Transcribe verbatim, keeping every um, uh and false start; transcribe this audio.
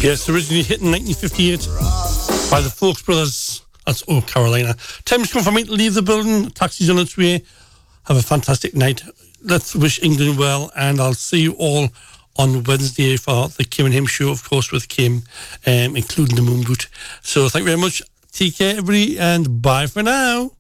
Yes, originally hit in nineteen fifty-eight by the Folks Brothers. That's Oh Carolina. Time's come for me to leave the building. Taxi's on its way. Have a fantastic night. Let's wish England well, and I'll see you all on Wednesday for the Kim and Him show, of course, with Kim, um, including the moon boot. So thank you very much. Take care, everybody, and bye for now.